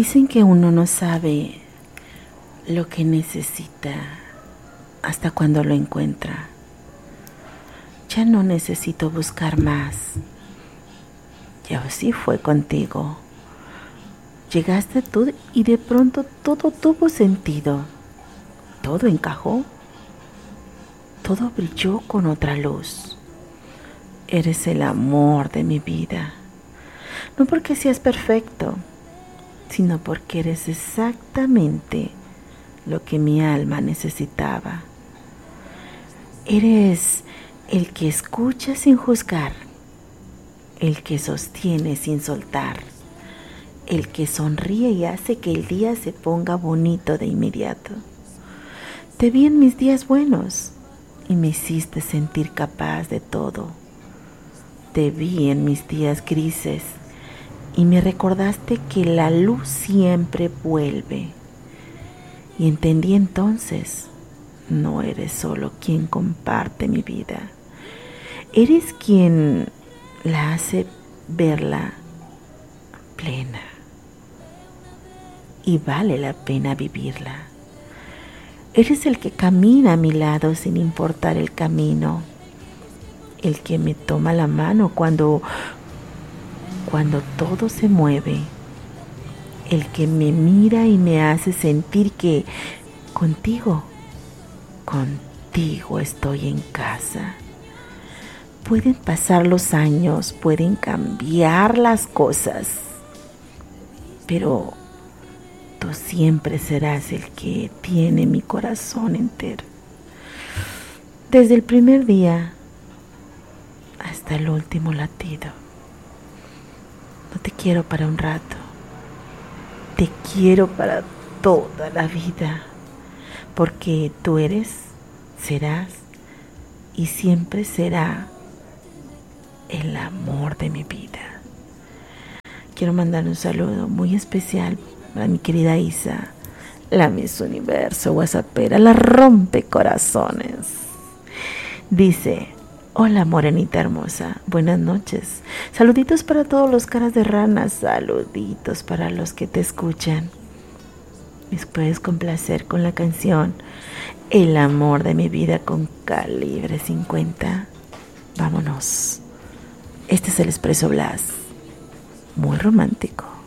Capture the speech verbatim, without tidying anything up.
Dicen que uno no sabe lo que necesita hasta cuando lo encuentra. Ya no necesito buscar más. Y así fue contigo. Llegaste tú y de pronto todo tuvo sentido. Todo encajó. Todo brilló con otra luz. Eres el amor de mi vida. No porque seas perfecto, sino porque eres exactamente lo que mi alma necesitaba. Eres el que escucha sin juzgar, el que sostiene sin soltar, el que sonríe y hace que el día se ponga bonito de inmediato. Te vi en mis días buenos y me hiciste sentir capaz de todo. Te vi en mis días grises y me recordaste que la luz siempre vuelve. Y entendí entonces, no eres solo quien comparte mi vida, eres quien la hace verla plena. Y vale la pena vivirla. Eres el que camina a mi lado sin importar el camino, el que me toma la mano cuando Cuando todo se mueve, el que me mira y me hace sentir que contigo, contigo estoy en casa. Pueden pasar los años, pueden cambiar las cosas, pero tú siempre serás el que tiene mi corazón entero. Desde el primer día hasta el último latido. No te quiero para un rato, te quiero para toda la vida, porque tú eres, serás y siempre será el amor de mi vida. Quiero mandar un saludo muy especial a mi querida Isa, la Miss Universo WhatsAppera, la rompe corazones. Dice: hola morenita hermosa, buenas noches. Saluditos para todos los caras de rana, saluditos para los que te escuchan. ¿Me puedes complacer con la canción El amor de mi vida con Calibre cincuenta? Vámonos. Este es el Expreso Blas, muy romántico.